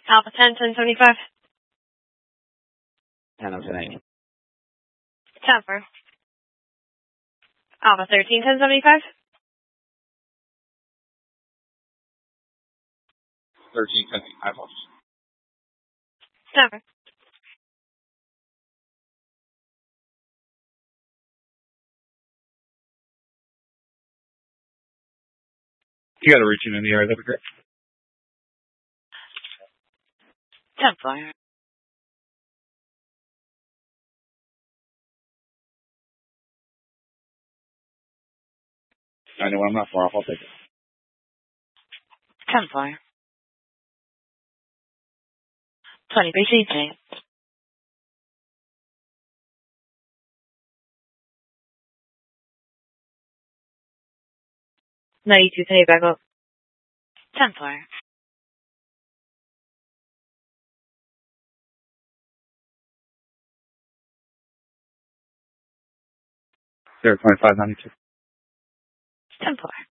Alpha 10, 1075. 10 of 1080. 10 for. Alpha 13, 1075. 13, 10, eyeballs. 10 for. You got to reach in the air, that'd be great. 10 flyer. I know I'm not far off, I'll take it. 10 flyer. 20 BCT. 92 pay back up. 10 flyer. 02592. 10 flyer.